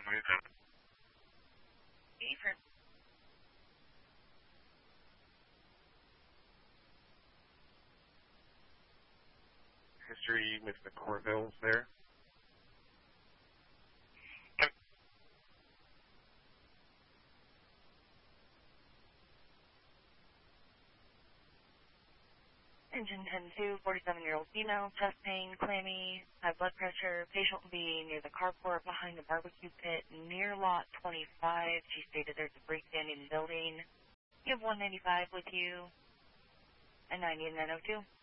Different. History with the Corvilles there. Engine 10-2, 47-year-old female, chest pain, clammy, high blood pressure. Patient will be near the carport behind the barbecue pit near lot 25. She stated there's a breakdown in the building. You have 195 with you, and 90 and 902.